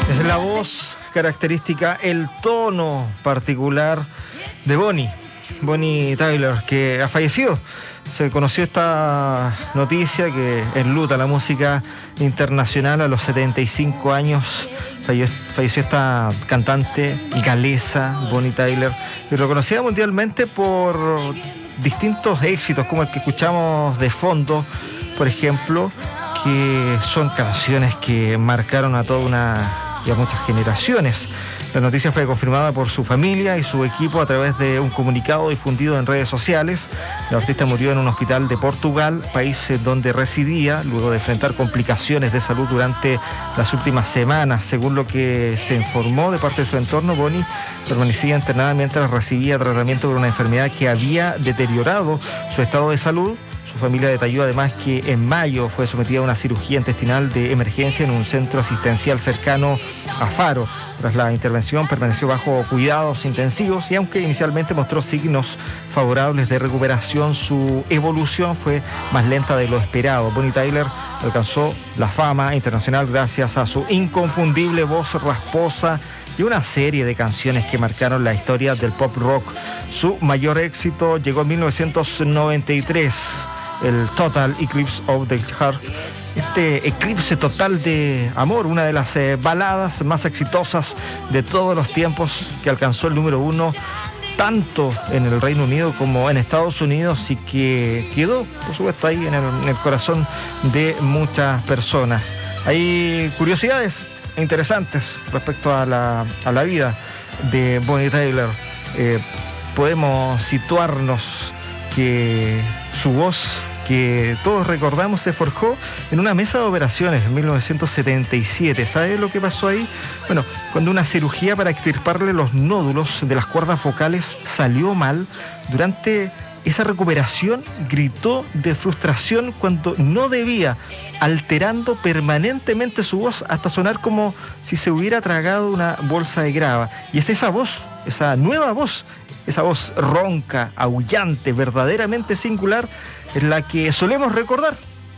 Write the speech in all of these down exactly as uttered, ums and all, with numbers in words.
Es la voz característica, el tono particular de Bonnie, Bonnie Tyler, que ha fallecido. Se conoció esta noticia que enluta la música internacional a los setenta y cinco años. Falleció esta cantante y galesa, Bonnie Tyler, y reconocida mundialmente por distintos éxitos, como el que escuchamos de fondo, por ejemplo, que son canciones que marcaron a toda una y a muchas generaciones. La noticia fue confirmada por su familia y su equipo a través de un comunicado difundido en redes sociales. La artista murió en un hospital de Portugal, país donde residía, luego de enfrentar complicaciones de salud durante las últimas semanas. Según lo que se informó de parte de su entorno, Bonnie permanecía internada mientras recibía tratamiento por una enfermedad que había deteriorado su estado de salud. Su familia detalló además que en mayo fue sometida a una cirugía intestinal de emergencia en un centro asistencial cercano a Faro. Tras la intervención permaneció bajo cuidados intensivos y aunque inicialmente mostró signos favorables de recuperación, su evolución fue más lenta de lo esperado. Bonnie Tyler alcanzó la fama internacional gracias a su inconfundible voz rasposa y una serie de canciones que marcaron la historia del pop rock. Su mayor éxito llegó en mil novecientos noventa y tres. El Total Eclipse of the Heart, este eclipse total de amor, una de las eh, baladas más exitosas de todos los tiempos, que alcanzó el número uno tanto en el Reino Unido como en Estados Unidos y que quedó, por supuesto, ahí en el, en el corazón de muchas personas. Hay curiosidades interesantes respecto a la, a la vida de Bonnie Tyler. Eh, podemos situarnos que su voz, que todos recordamos, se forjó en una mesa de operaciones en mil novecientos setenta y siete. ¿Sabe lo que pasó ahí? Bueno, cuando una cirugía para extirparle los nódulos de las cuerdas vocales salió mal, durante esa recuperación gritó de frustración cuando no debía, alterando permanentemente su voz hasta sonar como si se hubiera tragado una bolsa de grava. Y es esa voz, esa nueva voz, esa voz ronca, aullante, verdaderamente singular, es la que solemos recordar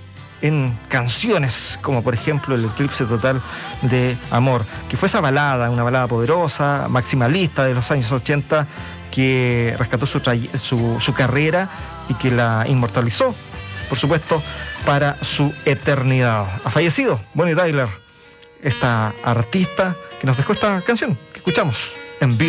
en canciones como por ejemplo el Eclipse Total de Amor, que fue esa balada, una balada poderosa, maximalista de los años ochenta, que rescató su, su, su carrera y que la inmortalizó, por supuesto, para su eternidad. Ha fallecido Bonnie Tyler, esta artista que nos dejó esta canción que escuchamos en vivo.